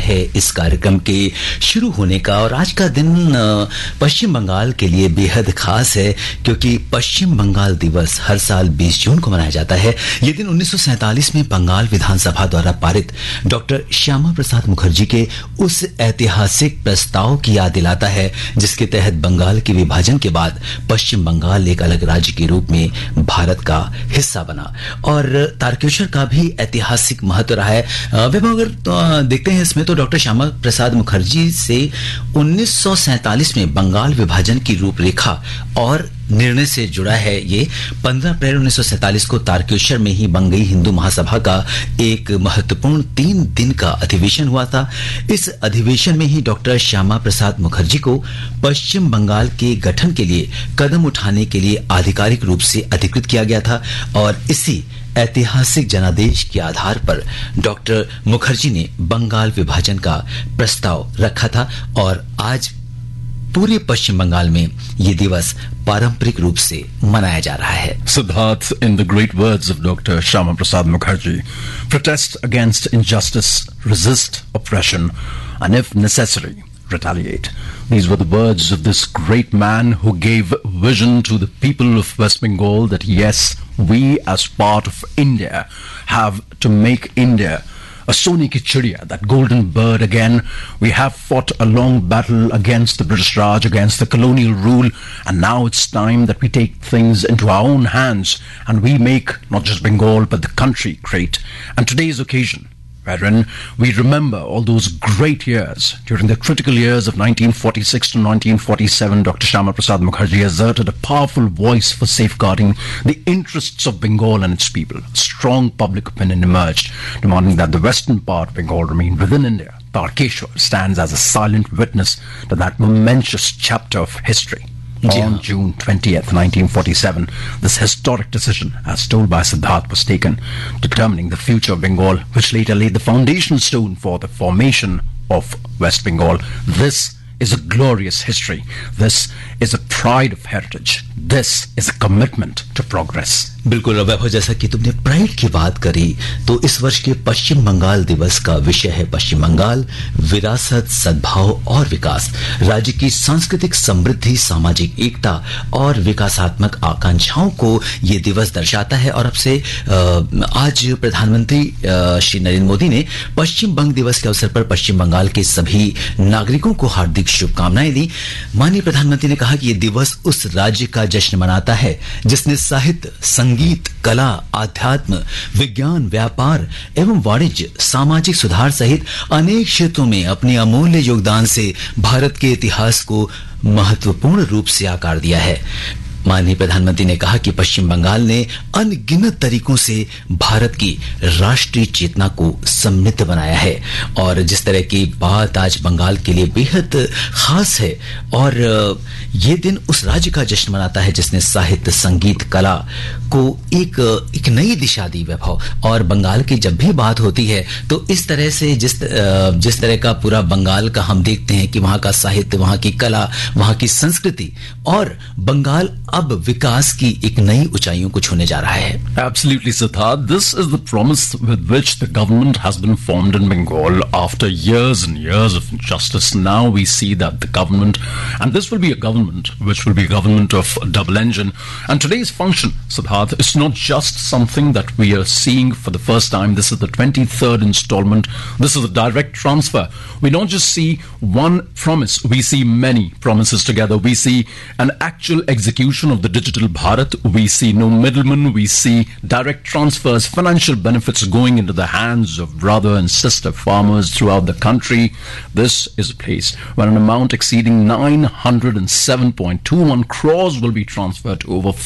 है इस कार्यक्रम के शुरू होने का। और आज का दिन पश्चिम बंगाल के लिए बेहद खास है, क्योंकि पश्चिम बंगाल दिवस हर साल 20 जून को मनाया जाता है। ये दिन 1947 में बंगाल विधानसभा द्वारा पारित डॉक्टर श्यामा प्रसाद मुखर्जी के उस ऐतिहासिक प्रस्ताव की याद दिलाता है, जिसके तहत बंगाल के विभाजन के बाद पश्चिम बंगाल एक अलग राज्य के रूप में भारत का हिस्सा बना। और तारकेश्वर का भी ऐतिहासिक महत्व रहा है। अगर देखते हैं इसमें, तो डॉक्टर श्यामा प्रसाद मुखर्जी से 1947 में बंगाल विभाजन की रूपरेखा और निर्णय से जुड़ा है। ये 15 अप्रैल 1947 को तारकेश्वर में ही बंगई हिंदू महासभा का एक महत्वपूर्ण 3 दिन का अधिवेशन हुआ था। इस अधिवेशन में ही डॉक्टर श्यामा प्रसाद मुखर्जी को पश्चिम बंगाल के गठन के लिए कदम उठाने के लिए आधिकारिक रूप से अधिकृत किया गया था। और इसी ऐतिहासिक जनादेश के आधार पर डॉक्टर मुखर्जी ने बंगाल विभाजन का प्रस्ताव रखा था। और आज पूरे पश्चिम बंगाल में ये दिवस पारंपरिक रूप से मनाया जा रहा है। Siddharth, in the great words of Dr. Shyama Prasad Mukherjee, protest against injustice, resist oppression, and if necessary, retaliate. These were the words of this great man who gave vision to the people of West Bengal that yes, we as part of India have to make India a Soni ki Chidiya, that golden bird again. We have fought a long battle against the British Raj, against the colonial rule, and now it's time that we take things into our own hands and we make not just Bengal but the country great. And today's occasion, wherein we remember all those great years. During the critical years of 1946 to 1947, Dr. Shyama Prasad Mukherjee exerted a powerful voice for safeguarding the interests of Bengal and its people. Strong public opinion emerged, demanding that the western part of Bengal remain within India. Tarkeshwar stands as a silent witness to that momentous chapter of history. On June 20th, 1947, this historic decision, as told by Siddharth, was taken, determining the future of Bengal, which later laid the foundation stone for the formation of West Bengal. This is a glorious history. This is a pride of heritage. This is a commitment to progress. बिल्कुल वैभव, जैसा कि तुमने pride की बात करी, तो इस वर्ष के पश्चिम बंगाल दिवस का विषय है पश्चिम बंगाल, विरासत, सद्भाव और विकास। राज्य की सांस्कृतिक समृद्धि, सामाजिक एकता और विकासात्मक आकांक्षाओं को ये दिवस दर्शाता है। और अब से आज प्रधानमंत्री श्री नरेंद्र मोदी ने पश्चिम बंग दिवस के अवसर पर पश्चिम बंगाल के सभी नागरिकों को हार्दिक शुभकामनाएं दी। माननीय प्रधानमंत्री ने कहा कि ये दिवस उस राज्य का जश्न मनाता है जिसने साहित्य, संगीत, कला, आध्यात्म, विज्ञान, व्यापार एवं वाणिज्य, सामाजिक सुधार सहित अनेक क्षेत्रों में अपने अमूल्य योगदान से भारत के इतिहास को महत्वपूर्ण रूप से आकार दिया है। माननीय प्रधानमंत्री ने कहा कि पश्चिम बंगाल ने अनगिनत तरीकों से भारत की राष्ट्रीय चेतना को समृद्ध बनाया है। और जिस तरह की बात आज बंगाल के लिए बेहद खास है, और ये दिन उस राज्य का जश्न मनाता है जिसने साहित्य, संगीत, कला को एक नई दिशा दी वैभव। और बंगाल की जब भी बात होती है तो इस तरह से जिस तरह का पूरा बंगाल का हम देखते हैं कि वहां का साहित्य, वहां की कला, वहां की संस्कृति, और बंगाल अब विकास की एक नई ऊंचाइयों को छूने जा रहा है। Absolutely, Siddharth. This is the promise with which the government has been formed in Bengal after years and years of injustice. Now we see that the government, and this will be a government which will be a government of double engine. And today's function, Siddharth, is not just something that we are seeing for the first time. This is the 23rd installment. This is a direct transfer. We don't just see one promise. We see many promises together. We see an actual execution of the digital Bharat. We see no middlemen. We see direct transfers, financial benefits going into the hands of brother and sister farmers throughout the country. This is a place where an amount exceeding 907.21 crores will be transferred to over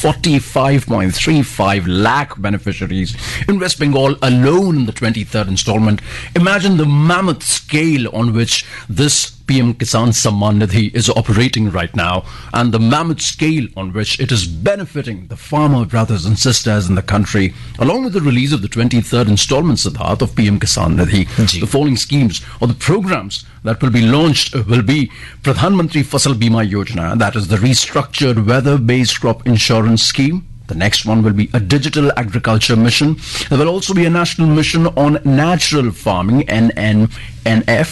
45.35 lakh beneficiaries in West Bengal alone in the 23rd installment. Imagine the mammoth scale on which this PM Kisan Samman Nidhi is operating right now, and the mammoth scale on which it is benefiting the farmer brothers and sisters in the country. Along with the release of the 23rd installment, Siddharth, of PM Kisan Nidhi, the following schemes or the programs that will be launched will be Pradhan Mantri Fasal Bima Yojana, that is the restructured weather-based crop insurance scheme. The next one will be a digital agriculture mission. There will also be a national mission on natural farming, NNF,